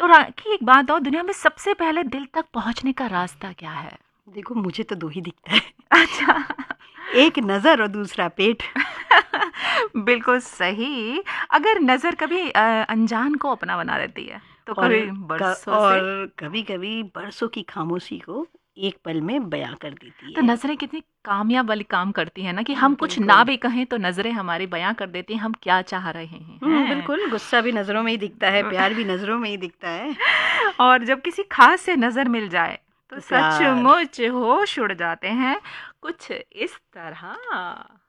और आखिर एक बात और, दुनिया में सबसे पहले दिल तक पहुंचने का रास्ता क्या है? देखो, मुझे तो 2 ही दिखता है। अच्छा। एक नज़र और दूसरा पेट। बिल्कुल सही। अगर नज़र कभी अनजान को अपना बना देती है, तो और कभी बरसों से। कभी-कभी बरसों की खामोशी को एक पल में बयां कर देती तो है। नज़रें कितनी कामयाब वाली काम करती हैं ना, कि हम कुछ ना बिल्कुल। भी कहें तो नज़रें हमारी बयां कर देती हैं हम क्या चाह रहे हैं। बिल्कुल, गुस्सा भी नज़रों में ही दिखता है, प्यार भी नज़रों में ही दिखता है। और जब किसी खास से नज़र मिल जाए, तो तो प्यार सचमुच होश उड़ जाते हैं, कुछ इस तरह।